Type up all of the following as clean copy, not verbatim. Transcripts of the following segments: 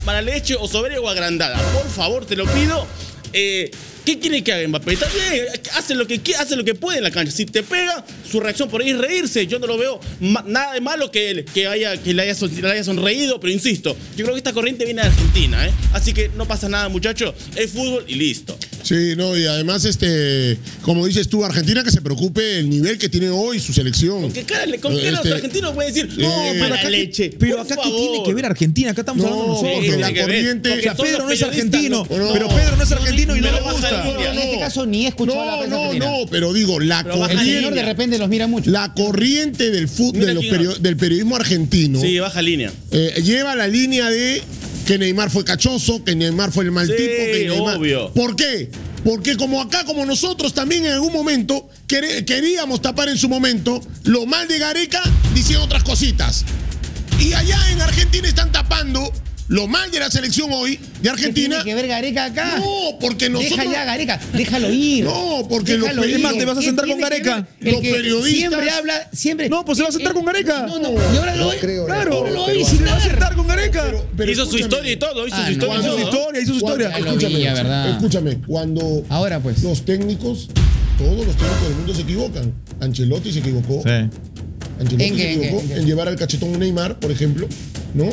mala leche o soberbia o agrandada. Por favor, te lo pido. ¿Qué quiere que haga Mbappé? Está bien, hace lo que puede en la cancha. Si te pega, su reacción por ahí es reírse. Yo no lo veo nada de malo que le haya sonreído, pero insisto, yo creo que esta corriente viene de Argentina, ¿eh? Así que no pasa nada, muchachos. Es fútbol y listo. Sí, no, y además, como dices tú, Argentina que se preocupe el nivel que tiene hoy su selección. ¿Con qué cara los argentinos pueden decir, no, mala leche? Pero acá, ¿qué tiene que ver Argentina? Acá estamos hablando nosotros. La corriente. O sea, Pedro no es argentino, pero Pedro no es argentino y no le gusta. En este caso ni he escuchado la prensa argentina. No, pero digo, la corriente. El señor de repente los mira mucho. La corriente del fútbol, del periodismo argentino. Sí, baja línea. Lleva la línea de que Neymar fue cachoso, que Neymar fue el mal tipo. Que Neymar... obvio. ¿Por qué? Porque como acá, como nosotros también en algún momento queríamos tapar en su momento lo mal de Gareca diciendo otras cositas. Y allá en Argentina están tapando lo mal de la selección hoy de Argentina. ¿Qué tiene que ver Gareca acá? No, porque nosotros... Deja ya Gareca, déjalo ir. No, porque los periodistas... ¿Te vas a sentar con Gareca? Los periodistas... Siempre habla, siempre... No, pues se va a sentar con Gareca. No, y ahora lo creo. Claro, ahora lo pero se va a sentar con Gareca. Pero hizo su historia y todo, hizo su historia. Escúchame, cuando ahora pues los técnicos, todos los técnicos del mundo se equivocan. Ancelotti se equivocó. Sí. Ancelotti se equivocó en llevar al cachetón a Neymar, por ejemplo, ¿no?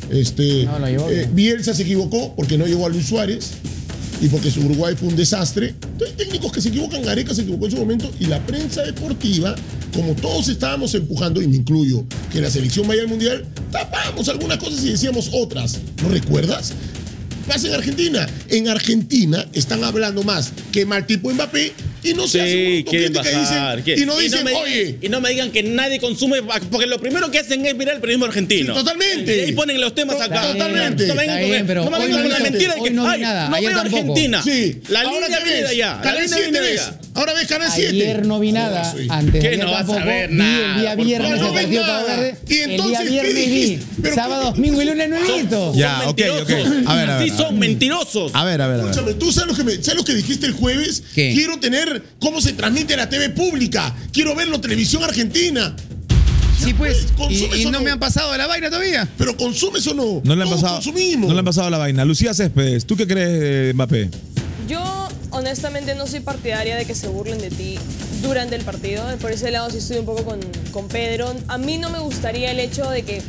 No lo llevó. Bielsa se equivocó porque no llevó a Luis Suárez y porque su Uruguay fue un desastre. Entonces, hay técnicos que se equivocan. Gareca se equivocó en su momento y la prensa deportiva, como todos estábamos empujando, y me incluyo, que la selección vaya al Mundial, tapábamos algunas cosas y decíamos otras. ¿No recuerdas? Pasa en Argentina. En Argentina están hablando más que mal tipo Mbappé y no se hace un quieren bajar. y no dicen, oye. Y no me digan que nadie consume, porque lo primero que hacen es mirar el periodismo argentino. Sí, totalmente. Y ahí ponen los temas acá. Totalmente. No me vengan con la mentira de que no veo Argentina. Sí. La línea viene de allá. Canal 7 ves. Ahora ves Canal 7. Ayer no vi nada. Antes de ayer tampoco. Vi el día viernes el partido Cabo Verde. El día viernes vi. Sábado, domingo y lunes no he visto. Ya, ok. A ver. Sí, son mentirosos. A ver. Escúchame, ¿tú sabes lo que dijiste el jueves? ¿Qué? Quiero tener cómo se transmite la TV pública. Quiero verlo televisión argentina. Sí, pues. ¿Consumes Y o no me han pasado de la vaina todavía. ¿Pero consumes o no? No le han Todos pasado. consumimos. No le han pasado la vaina. Lucía Céspedes, ¿tú qué crees de Mbappé? Yo honestamente no soy partidaria de que se burlen de ti durante el partido. Por ese lado sí estoy un poco con Pedro. A mí no me gustaría el hecho de que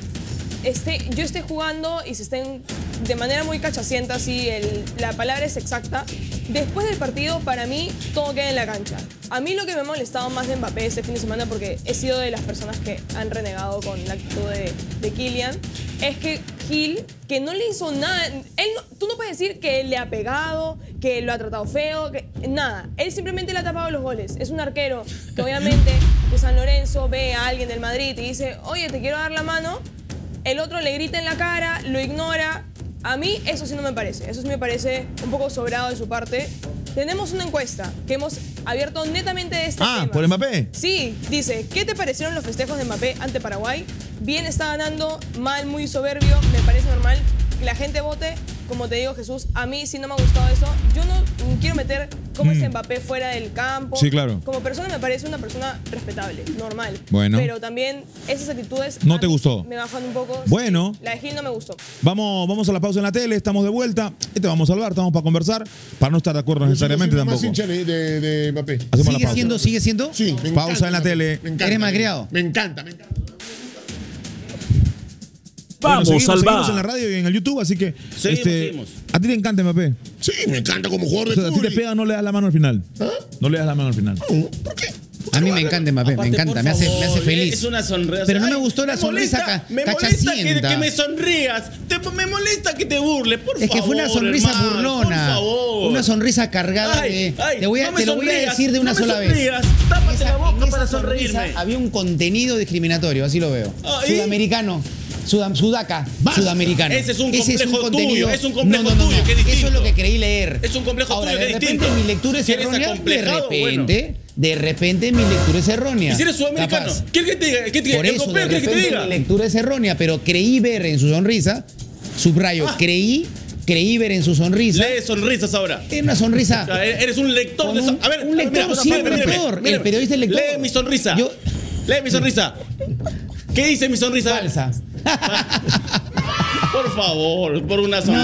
yo esté jugando y se estén de manera muy cachacienta, así la palabra es exacta. Después del partido, para mí, todo queda en la cancha. A mí lo que me ha molestado más de Mbappé este fin de semana, porque he sido de las personas que han renegado con la actitud de Kylian, es que Gil, que no le hizo nada, tú no puedes decir que le ha pegado, que lo ha tratado feo, nada. Él simplemente le ha tapado los goles. Es un arquero que obviamente de San Lorenzo ve a alguien del Madrid y dice, oye, te quiero dar la mano. El otro le grita en la cara, lo ignora. A mí eso sí no me parece. Eso sí me parece un poco sobrado de su parte. Tenemos una encuesta que hemos abierto netamente de este tema. ¿Por Mbappé? Sí, dice, ¿qué te parecieron los festejos de Mbappé ante Paraguay? Bien está ganando, mal, muy soberbio. Me parece normal que la gente vote. Como te digo, Jesús, a mí sí no me ha gustado eso. Yo no quiero meter cómo es Mbappé fuera del campo. Sí, claro. Como persona me parece una persona respetable, normal. Bueno. Pero también esas actitudes... ¿No te gustó? Me bajan un poco. Bueno. La de Gil no me gustó. Vamos a la pausa en la tele, estamos de vuelta. Te vamos a salvar, estamos para conversar, para no estar de acuerdo necesariamente Yo soy tampoco. más hincha de Mbappé. Hacemos la pausa. ¿Sigue siendo? Sí, me Pausa encanta, en la tele. Me encanta. ¿Eres malcriado? Me encanta. Vamos, Vamos, seguimos en la radio y en el YouTube, así que Seguimos. ¿a ti te encanta Mbappé? Sí, me encanta como jugador O de sea, a ti fútbol. te pega, no le das la mano al final. ¿Ah? No le das la mano al final. ¿Por qué? A mí me encanta Mbappé, Aparte, me encanta, por me hace favor, feliz. Es una sonrisa. Pero no me gustó la sonrisa Me molesta cachacienta. que me sonrías. Me molesta que te burles, por favor. Es que fue una sonrisa hermano, burlona. Por favor. Una sonrisa cargada de. Te lo voy a decir de una sola vez. Tápate la boca En para esa sonrisa sonreírme. había un contenido discriminatorio, así lo veo. ¿Y? Sudamericano. Sudaca, sudamericano. Ese es un complejo tuyo, es un complejo no, tuyo, que es distinto. Eso es lo que creí leer. Es un complejo Ahora, tuyo, que es de repente distinto. mi lectura es Si eres errónea. acomplejado, De repente mi lectura es errónea. ¿Y si eres sudamericano? Capaz. ¿Quieres que te diga? ¿Qué te diga? Por ¿El eso, europeo de quieres que te repente diga? mi lectura es errónea, pero creí ver en su sonrisa, subrayo, creí ver en su sonrisa. Lee sonrisas ahora. Es una sonrisa. O sea, eres un lector de Con A ver, un lector, mira, sí, mírame, un mírame, lector. mírame. El periodista es lector. Lee mi sonrisa. Yo- Lee mi sonrisa. ¿Qué dice mi sonrisa? Falsa. Por favor, por una